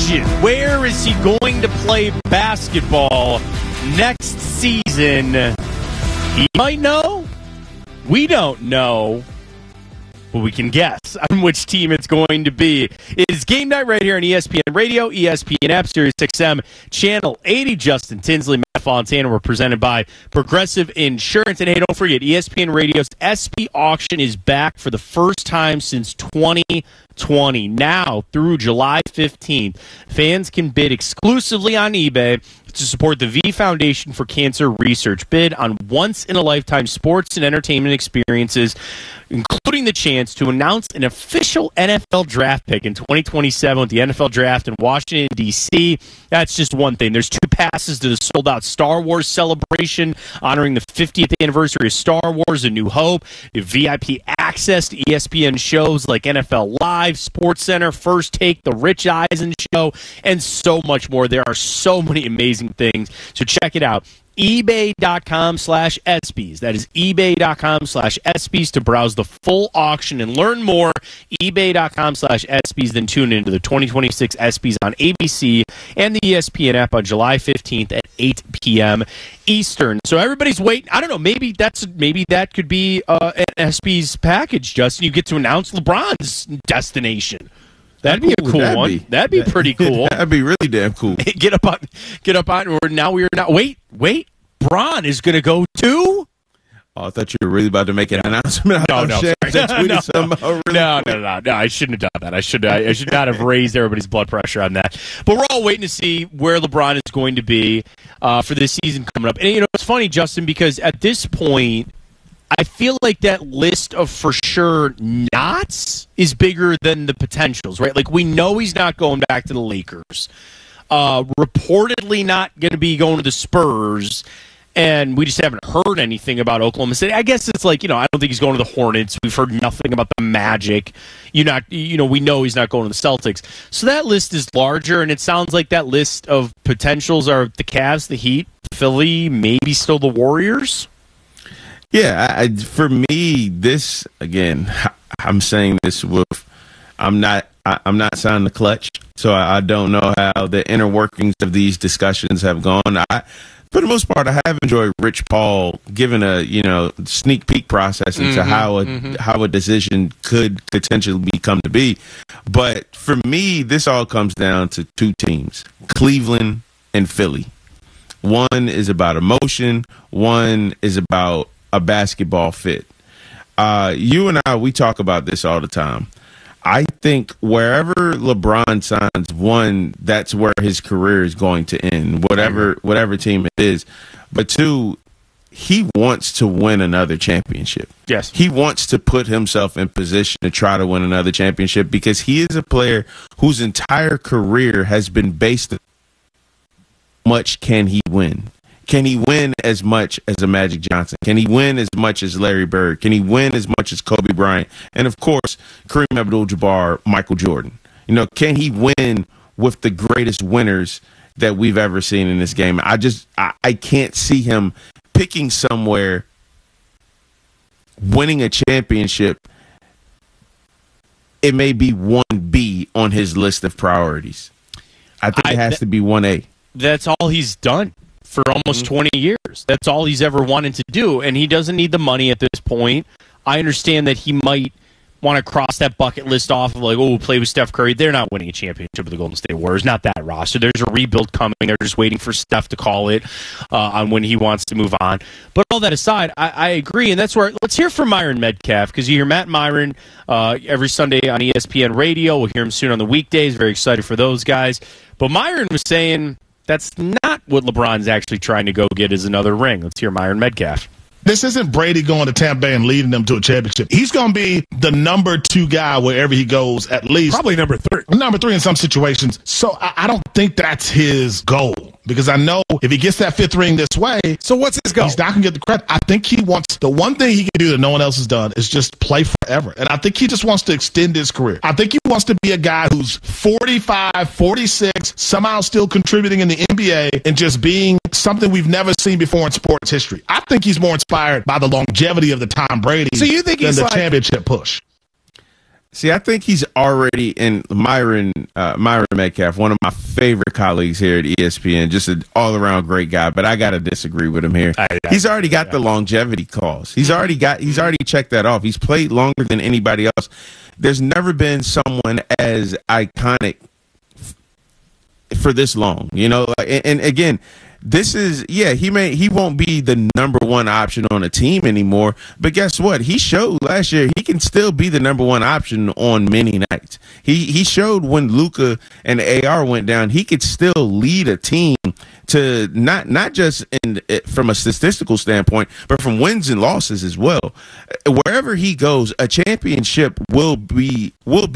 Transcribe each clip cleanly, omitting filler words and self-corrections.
question. Where is he going to play basketball next season? He might know. We don't know. But we can guess on which team it's going to be. It is game night right here on ESPN Radio, ESPN App, Sirius XM, Channel 80. Justin Tinsley, Matt Fontana. We're presented by Progressive Insurance. And hey, don't forget, ESPN Radio's SP auction is back for the first time since 2020. Now, through July 15th, fans can bid exclusively on eBay to support the V Foundation for Cancer Research. Bid on once-in-a-lifetime sports and entertainment experiences, including the chance to announce an official NFL draft pick in 2027 with the NFL Draft in Washington, D.C. That's just one thing. There's 2 passes to the sold-out Star Wars celebration honoring the 50th anniversary of Star Wars, A New Hope, VIP access to ESPN shows like NFL Live, SportsCenter, First Take, The Rich Eisen Show, and so much more. There are so many amazing things. So check it out. eBay.com/ESPYs. That is eBay.com/ESPYs to browse the full auction and learn more. eBay.com/ESPYs. Then tune into the 2026 ESPYs on ABC and the ESPN app on July 15th at 8 p.m. Eastern. So everybody's waiting. I don't know. Maybe that could be an ESPYs package, Justin. You get to announce LeBron's destination. That'd be a cool one. That'd be pretty cool. That'd be really damn cool. Get up on. Now we're not. Wait. Bron is going to go too? Oh, I thought you were really about to make an announcement. No. I shouldn't have done that. I should not have raised everybody's blood pressure on that. But we're all waiting to see where LeBron is going to be for this season coming up. And it's funny, Justin, because at this point, I feel like that list of for sure nots is bigger than the potentials, right? Like, we know he's not going back to the Lakers. Reportedly not going to be going to the Spurs, and we just haven't heard anything about Oklahoma City. I guess it's like, I don't think he's going to the Hornets. We've heard nothing about the Magic. We know he's not going to the Celtics. So that list is larger, and it sounds like that list of potentials are the Cavs, the Heat, Philly, maybe still the Warriors. Yeah, for me, this, again, I'm saying this with, I'm not signing the clutch, so I don't know how the inner workings of these discussions have gone. For the most part, I have enjoyed Rich Paul giving a sneak peek process into how a decision could potentially come to be. But for me, this all comes down to 2 teams, Cleveland and Philly. One is about emotion. One is about a basketball fit. You and I, we talk about this all the time. I think wherever LeBron signs, one, that's where his career is going to end, whatever team it is. But 2, he wants to win another championship. Yes. He wants to put himself in position to try to win another championship because he is a player whose entire career has been based on how much can he win. Can he win as much as a Magic Johnson? Can he win as much as Larry Bird? Can he win as much as Kobe Bryant? And, of course, Kareem Abdul-Jabbar, Michael Jordan. Can he win with the greatest winners that we've ever seen in this game? I can't see him picking somewhere, winning a championship. It may be 1B on his list of priorities. I think it has to be 1A. That's all he's done for almost 20 years. That's all he's ever wanted to do, and he doesn't need the money at this point. I understand that he might want to cross that bucket list off of play with Steph Curry. They're not winning a championship with the Golden State Warriors, not that roster. There's a rebuild coming. They're just waiting for Steph to call it on when he wants to move on. But all that aside, I agree, and that's where let's hear from Myron Metcalf, because you hear Matt Myron every Sunday on ESPN Radio. We'll hear him soon on the weekdays. Very excited for those guys. But Myron was saying that's not what LeBron's actually trying to go get is another ring. Let's hear Myron Metcalf. This isn't Brady going to Tampa Bay and leading them to a championship. He's going to be the number 2 guy wherever he goes, at least. Probably number 3. Number 3 in some situations. So I don't think that's his goal, because I know if he gets that 5th ring this way, so what's his goal? He's not going to get the credit. I think he wants, the one thing he can do that no one else has done is just play forever. And I think he just wants to extend his career. I think he wants to be a guy who's 45, 46, somehow still contributing in the NBA and just being something we've never seen before in sports history. I think he's more inspired by the longevity of the Tom Brady than the championship push. See, I think he's already in Myron Metcalf, one of my favorite colleagues here at ESPN, just an all-around great guy. But I got to disagree with him here. He's already got the longevity clause. He's already checked that off. He's played longer than anybody else. There's never been someone as iconic for this long, you know. And again, this is he won't be the number one option on a team anymore, but guess what? He showed last year he can still be the number one option on many nights. He showed when Luka and AR went down, he could still lead a team to not just from a statistical standpoint, but from wins and losses as well. Wherever he goes, a championship will be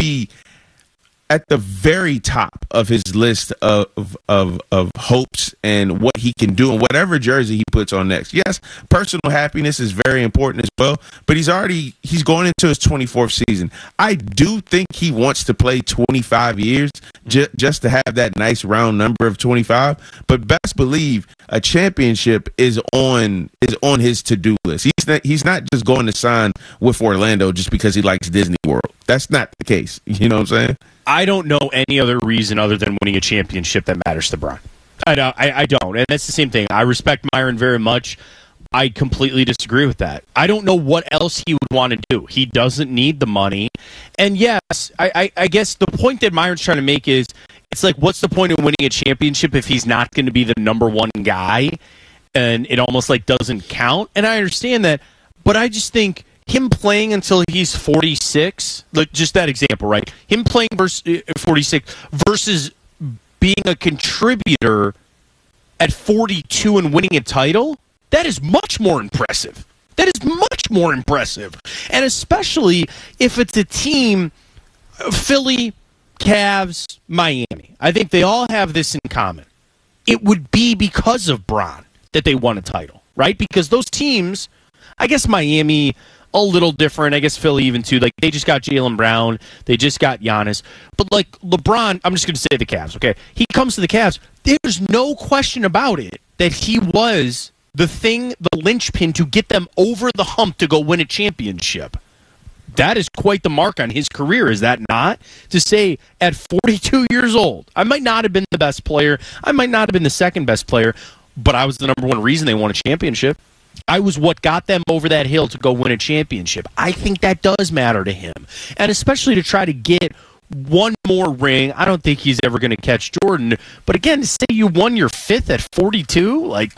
at the very top of his list of hopes and what he can do and whatever jersey he puts on next. Yes, personal happiness is very important as well, but he's going into his 24th season. I do think he wants to play 25 years just to have that nice round number of 25, but best believe a championship is on his to-do list. He's not just going to sign with Orlando just because he likes Disney World. That's not the case. You know what I'm saying? I don't know any other reason other than winning a championship that matters to Bron. I don't. And that's the same thing. I respect Myron very much. I completely disagree with that. I don't know what else he would want to do. He doesn't need the money. And yes, I guess the point that Myron's trying to make is, it's like, what's the point of winning a championship if he's not going to be the number one guy? And it almost like doesn't count. And I understand that, but I just think him playing until he's 46, like just that example, right? Him playing versus 46 versus being a contributor at 42 and winning a title, that is much more impressive. That is much more impressive. And especially if it's a team, Philly, Cavs, Miami. I think they all have this in common. It would be because of Bron that they won a title, right? Because those teams, I guess Miami, a little different. I guess Philly even too. Like, they just got Jaylen Brown. They just got Giannis. But like LeBron, I'm just going to say the Cavs, okay? He comes to the Cavs. There's no question about it that he was the linchpin to get them over the hump to go win a championship. That is quite the mark on his career, is that not? To say at 42 years old, I might not have been the best player. I might not have been the second best player, but I was the number one reason they won a championship. I was what got them over that hill to go win a championship. I think that does matter to him. And especially to try to get one more ring. I don't think he's ever going to catch Jordan. But again, to say you won your fifth at 42, like,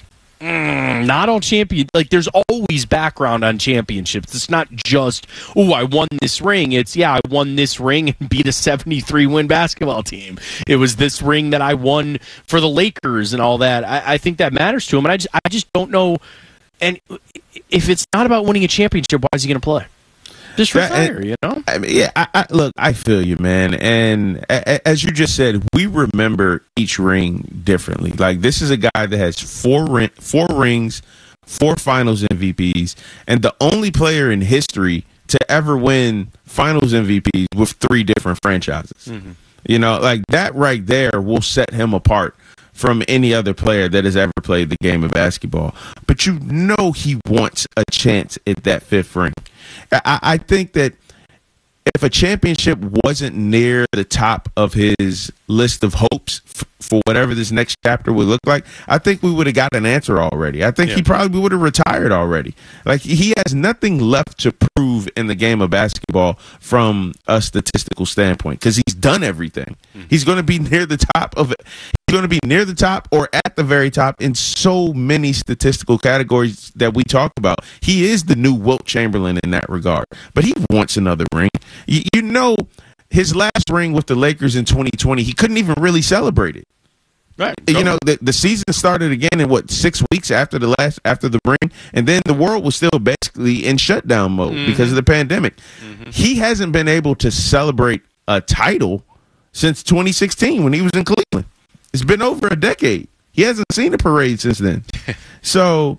not all champion. Like, there's always background on championships. It's not just, I won this ring. It's, I won this ring and beat a 73-win basketball team. It was this ring that I won for the Lakers and all that. I think that matters to him. And I just don't know. And if it's not about winning a championship, why is he going to play? Just retire, you know? I mean, look, I feel you, man. And as you just said, we remember each ring differently. Like, this is a guy that has four rings, 4 finals MVPs, and the only player in history to ever win finals MVPs with 3 different franchises. Mm-hmm. You know, like, that right there will set him apart from any other player that has ever played the game of basketball. But you know he wants a chance at that 5th ring. I think that if a championship wasn't near the top of his list of hopes for whatever this next chapter would look like, I think we would have got an answer already. I think he probably would have retired already. Like, he has nothing left to prove in the game of basketball from a statistical standpoint because he's done everything. He's going to be near the top of it. He's going to be near the top or at the very top in so many statistical categories that we talk about. He is the new Wilt Chamberlain in that regard, but he wants another ring. You know, his last ring with the Lakers in 2020, he couldn't even really celebrate it. Right. You know, the season started again in 6 weeks after the ring, and then the world was still basically in shutdown mode because of the pandemic. Mm-hmm. He hasn't been able to celebrate a title since 2016 when he was in Cleveland. It's been over a decade. He hasn't seen a parade since then. So,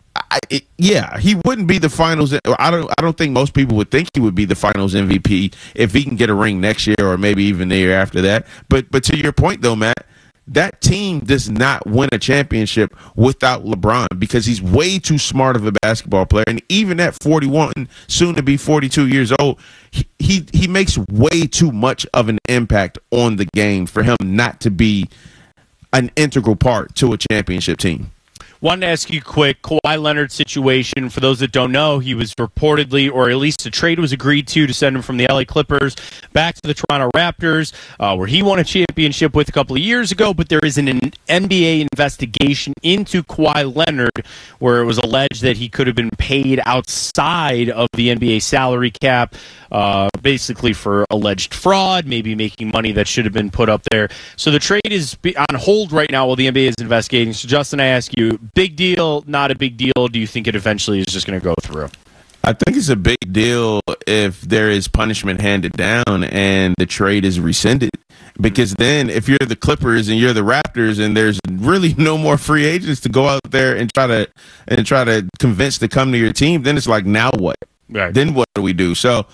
he wouldn't be the finals. I don't think most people would think he would be the finals MVP if he can get a ring next year or maybe even the year after that. But to your point, though, Matt, that team does not win a championship without LeBron because he's way too smart of a basketball player. And even at 41, soon to be 42 years old, he makes way too much of an impact on the game for him not to be an integral part to a championship team. Wanted to ask you quick, Kawhi Leonard situation. For those that don't know, he was reportedly, or at least a trade was agreed to send him from the LA Clippers back to the Toronto Raptors, where he won a championship with a couple of years ago, but there is an NBA investigation into Kawhi Leonard where it was alleged that he could have been paid outside of the NBA salary cap, basically for alleged fraud, maybe making money that should have been put up there. So the trade is on hold right now while the NBA is investigating. So, Justin, I ask you, big deal, not a big deal? Do you think it eventually is just going to go through? I think it's a big deal if there is punishment handed down and the trade is rescinded. Because then if you're the Clippers and you're the Raptors and there's really no more free agents to go out there and try to convince to come to your team, then it's like, now what? Right. Then what do we do? So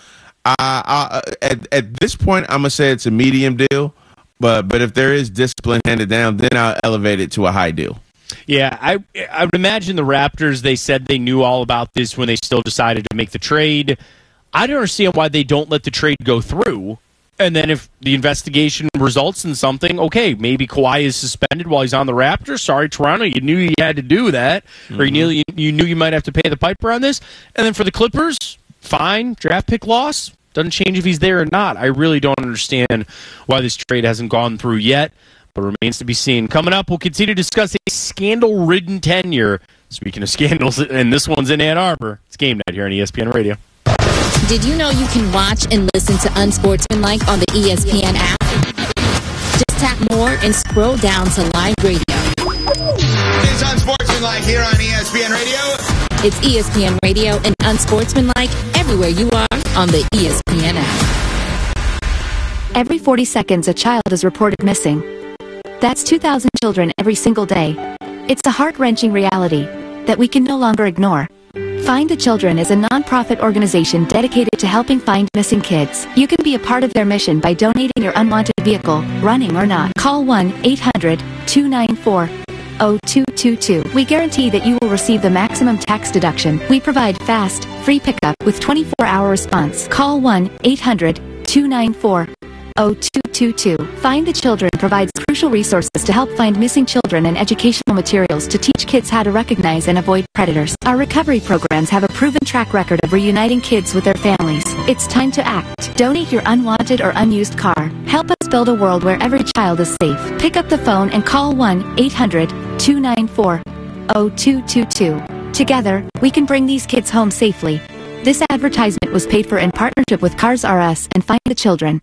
at this point, I'm going to say it's a medium deal. But if there is discipline handed down, then I'll elevate it to a high deal. Yeah, I would imagine the Raptors, they said they knew all about this when they still decided to make the trade. I don't understand why they don't let the trade go through. And then if the investigation results in something, okay, maybe Kawhi is suspended while he's on the Raptors. Sorry, Toronto, you knew you had to do that. Mm-hmm. Or you knew you might have to pay the piper on this. And then for the Clippers, fine, draft pick loss. Doesn't change if he's there or not. I really don't understand why this trade hasn't gone through yet. But remains to be seen. Coming up, we'll continue to discuss a scandal-ridden tenure. Speaking of scandals, and this one's in Ann Arbor. It's Game Night here on ESPN Radio. Did you know you can watch and listen to Unsportsmanlike on the ESPN app? Just tap more and scroll down to live radio. It's Unsportsmanlike here on ESPN Radio. It's ESPN Radio and Unsportsmanlike everywhere you are on the ESPN app. Every 40 seconds, a child is reported missing. That's 2,000 children every single day. It's a heart-wrenching reality that we can no longer ignore. Find the Children is a non-profit organization dedicated to helping find missing kids. You can be a part of their mission by donating your unwanted vehicle, running or not. Call 1-800-294-0222. We guarantee that you will receive the maximum tax deduction. We provide fast, free pickup with 24-hour response. Call 1-800-294-0222. Find the Children provides crucial resources to help find missing children and educational materials to teach kids how to recognize and avoid predators. Our recovery programs have a proven track record of reuniting kids with their families. It's time to act. Donate your unwanted or unused car. Help us build a world where every child is safe. Pick up the phone and call 1-800-294-0222. Together, we can bring these kids home safely. This advertisement was paid for in partnership with Cars R Us and Find the Children.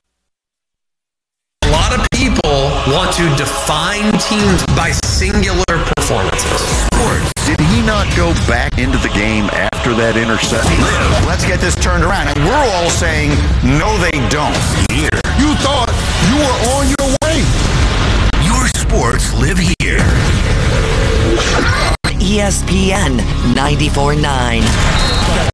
A lot of people want to define teams by singular performances. Did he not go back into the game after that interception? Let's get this turned around. And we're all saying, no, they don't. Here. You thought you were on your way. Your sports live here. ESPN 94.9.